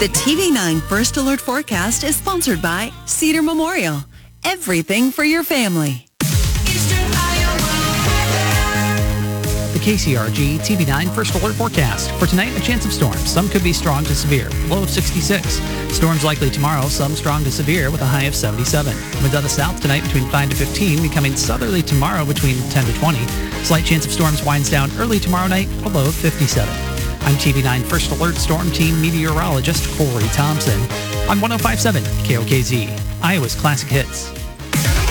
The TV9 First Alert Forecast is sponsored by Cedar Memorial. Everything for your family. The KCRG TV9 First Alert Forecast. For tonight, a chance of storms. Some could be strong to severe. Low of 66. Storms likely tomorrow. Some strong to severe with a high of 77. Winds out of the south tonight between 5 to 15. Becoming southerly tomorrow between 10 to 20. Slight chance of storms winds down early tomorrow night. A low of 57. I'm TV9 First Alert Storm Team Meteorologist Corey Thompson on 105.7 KOKZ, Iowa's Classic Hits.